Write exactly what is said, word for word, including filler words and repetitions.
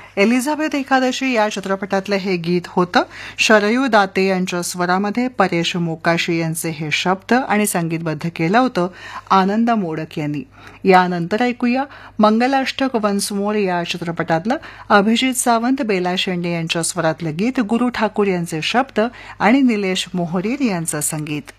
Elizabeth Ekadashi या चित्रपटातलं हे गीत होतं. शरयू दाते यांच्या स्वरामध्ये परेश मोकाशी यांचे हे शब्द आणि संगीतबद्ध केलं होतं आनंद मोडक यांनी. यानंतर ऐकूया मंगलाष्टक वन्स मोर या चित्रपटातलं अभिजित सावंत, बेला शेंडे यांच्या स्वरातलं गीत, गुरु ठाकूर यांचे शब्द आणि निलेश मोहरीर यांचं संगीत.